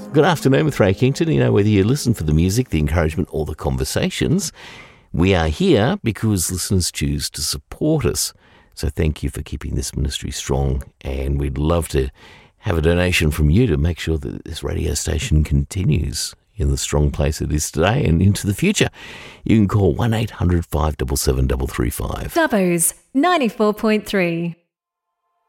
Good afternoon with Ray Kington. You know, whether you listen for the music, the encouragement or the conversations, we are here because listeners choose to support us. So thank you for keeping this ministry strong, and we'd love to have a donation from you to make sure that this radio station continues in the strong place it is today and into the future. You can call 1-800-577-335. Dubbo's 94.3.